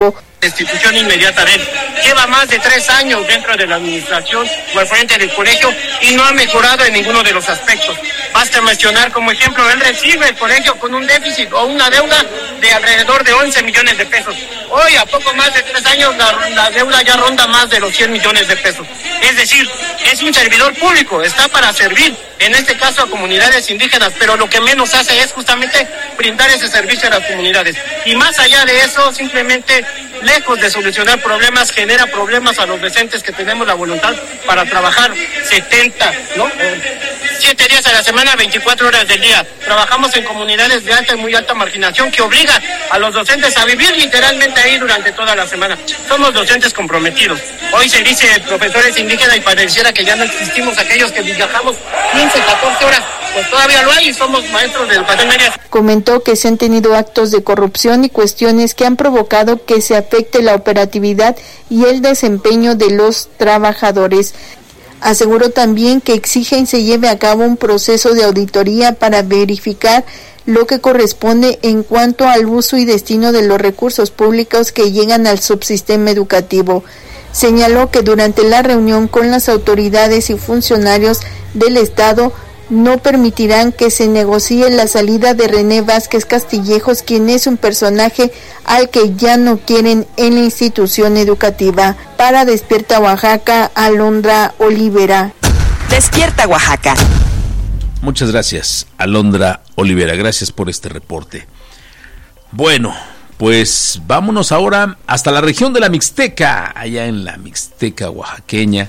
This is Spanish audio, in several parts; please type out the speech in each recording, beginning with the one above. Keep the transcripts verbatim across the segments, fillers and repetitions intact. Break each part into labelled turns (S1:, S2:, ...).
S1: Educativo.
S2: Destitución inmediata de él. Lleva más de tres años dentro de la administración o al frente del colegio y no ha mejorado en ninguno de los aspectos. Basta mencionar como ejemplo, él recibe el colegio con un déficit o una deuda de alrededor de once millones de pesos. Hoy, a poco más de tres años, la, la deuda ya ronda más de los cien millones de pesos. Es decir, es un servidor público, está para servir, en este caso a comunidades indígenas, pero lo que menos hace es justamente brindar ese servicio a las comunidades. Y más allá de eso, simplemente, lejos de solucionar problemas, genera problemas a los docentes que tenemos la voluntad para trabajar setenta, ¿no? siete días a la semana, veinticuatro horas del día. Trabajamos en comunidades de alta y muy alta marginación que obliga a los docentes a vivir literalmente ahí durante toda la semana. Somos docentes comprometidos. Hoy se dice profesores indígenas y pareciera que ya no existimos aquellos que viajamos quince, catorce horas. Pues todavía lo hay y somos maestros de educación media.
S1: Comentó que se han tenido actos de corrupción y cuestiones que han provocado que se afecte la operatividad y el desempeño de los trabajadores. Aseguró también que exigen se lleve a cabo un proceso de auditoría para verificar lo que corresponde en cuanto al uso y destino de los recursos públicos que llegan al subsistema educativo. Señaló que durante la reunión con las autoridades y funcionarios del Estado no permitirán que se negocie la salida de René Vázquez Castillejos, quien es un personaje al que ya no quieren en la institución educativa. Para Despierta Oaxaca, Alondra Olivera.
S3: Despierta Oaxaca.
S4: Muchas gracias, Alondra Olivera. Gracias por este reporte. Bueno, pues vámonos ahora hasta la región de la Mixteca, allá en la Mixteca oaxaqueña,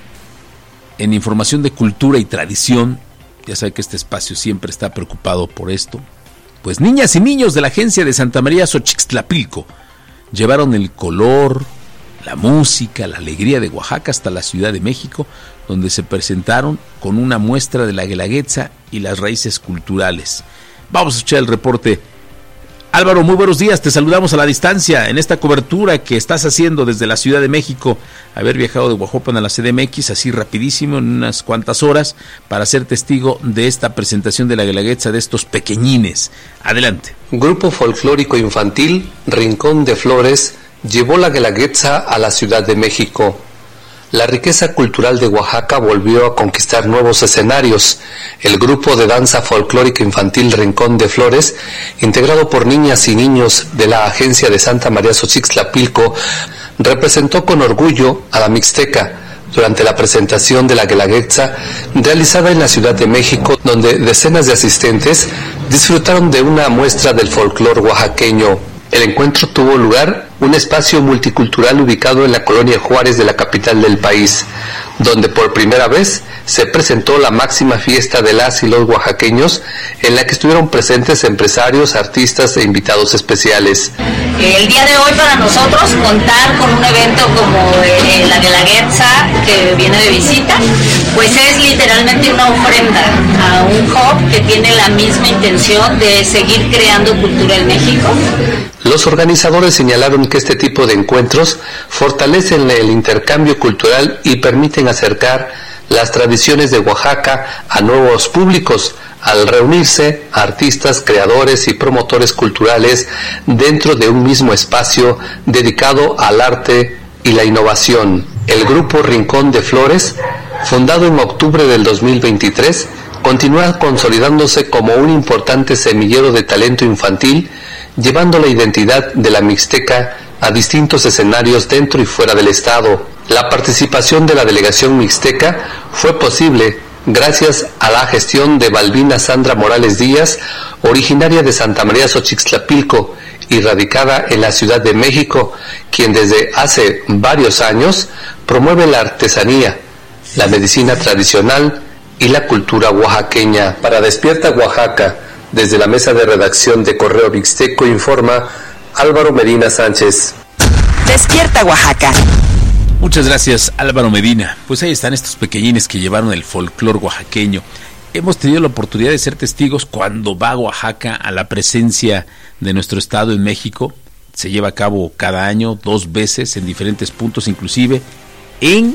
S4: en información de cultura y tradición. Ya sabe que este espacio siempre está preocupado por esto. Pues niñas y niños de la agencia de Santa María Xochixtlapilco llevaron el color, la música, la alegría de Oaxaca hasta la Ciudad de México, donde se presentaron con una muestra de la guelaguetza y las raíces culturales. Vamos a escuchar el reporte. Álvaro, muy buenos días, te saludamos a la distancia en esta cobertura que estás haciendo desde la Ciudad de México, haber viajado de Oaxaca a la C D M X así rapidísimo en unas cuantas horas para ser testigo de esta presentación de la guelaguetza de estos pequeñines. Adelante.
S5: Grupo folclórico infantil Rincón de Flores llevó la guelaguetza a la Ciudad de México. La riqueza cultural de Oaxaca volvió a conquistar nuevos escenarios. El grupo de danza folclórica infantil Rincón de Flores, integrado por niñas y niños de la agencia de Santa María Xochixtlapilco, representó con orgullo a la Mixteca durante la presentación de la guelaguetza realizada en la Ciudad de México, donde decenas de asistentes disfrutaron de una muestra del folclor oaxaqueño. El encuentro tuvo lugar en un espacio multicultural ubicado en la colonia Juárez de la capital del país, donde por primera vez se presentó la máxima fiesta de las y los oaxaqueños, en la que estuvieron presentes empresarios, artistas e invitados especiales.
S6: El día de hoy para nosotros contar con un evento como eh, la guelaguetza que viene de visita, pues es literalmente una ofrenda a un hub que tiene la misma intención de seguir creando cultura en México.
S5: Los organizadores señalaron que este tipo de encuentros fortalecen el intercambio cultural y permiten acercar las tradiciones de Oaxaca a nuevos públicos, al reunirse artistas, creadores y promotores culturales dentro de un mismo espacio dedicado al arte y la innovación. El grupo Rincón de Flores, fundado en octubre del dos mil veintitrés, continúa consolidándose como un importante semillero de talento infantil, llevando la identidad de la Mixteca a distintos escenarios dentro y fuera del estado. La participación de la delegación mixteca fue posible gracias a la gestión de Balbina Sandra Morales Díaz, originaria de Santa María Xochixtlapilco y radicada en la Ciudad de México, quien desde hace varios años promueve la artesanía, la medicina tradicional y la cultura oaxaqueña. Para Despierta Oaxaca, desde la mesa de redacción de Correo Mixteco, informa Álvaro Medina Sánchez.
S3: Despierta Oaxaca.
S4: Muchas gracias, Álvaro Medina. Pues ahí están estos pequeñines que llevaron el folclor oaxaqueño. Hemos tenido la oportunidad de ser testigos cuando va a Oaxaca a la presencia de nuestro estado en México. Se lleva a cabo cada año, dos veces, en diferentes puntos, inclusive en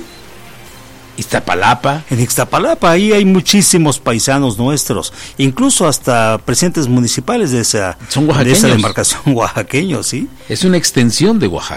S4: Iztapalapa.
S7: En Iztapalapa, ahí hay muchísimos paisanos nuestros, incluso hasta presidentes municipales de esa,
S4: Son oaxaqueños.
S7: de esa demarcación oaxaqueños, ¿sí?
S4: Es una extensión de Oaxaca.